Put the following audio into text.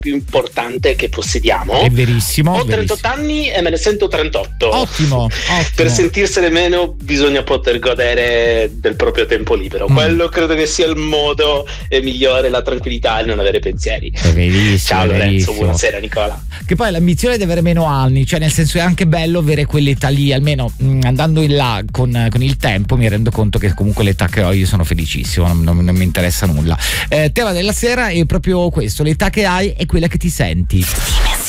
più importante che possediamo. È verissimo. Ho 38 anni e me ne sento 38. Ottimo. Per sentirsene meno bisogna poter godere del proprio tempo libero. Quello credo che sia il modo migliore, la tranquillità e non avere pensieri. È verissimo. Ciao Lorenzo, buonasera Nicola. Che poi l'ambizione è di avere meno anni, cioè nel senso è anche bello avere quell'età lì, almeno andando in là con il tempo mi rendo conto che comunque l'età che ho io sono felicissimo, non mi interessa nulla. Tema della sera è proprio questo, l'età che hai è quella che ti senti.